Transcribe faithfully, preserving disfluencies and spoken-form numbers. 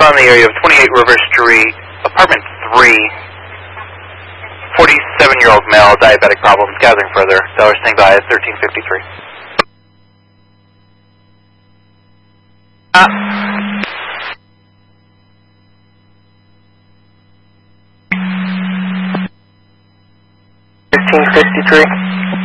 on the area of twenty-eight River Street, apartment three. forty-seven-year-old male, diabetic problems, gathering further. Dollar staying by at thirteen fifty-three. Uh. fifteen fifty-three.